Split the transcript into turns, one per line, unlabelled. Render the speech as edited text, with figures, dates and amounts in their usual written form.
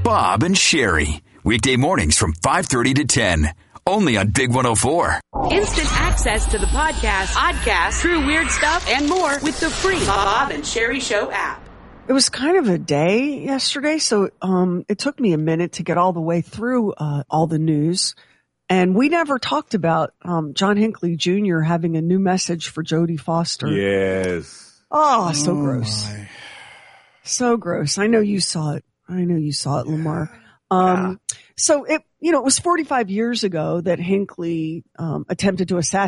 Bob and Sherry. Weekday mornings from 5:30 to 10. Only on Big 104.
Instant access to the podcast, true weird stuff, and more with the free Bob and Sherry Show app.
It was kind of a day yesterday, so it took me a minute to get all the way through all the news. And we never talked about John Hinckley Jr. having a new message for Jodie Foster.
Yes.
Oh, so gross. My. So gross. I know you saw it. Lamar. So it was 45 years ago that Hinckley attempted to assassinate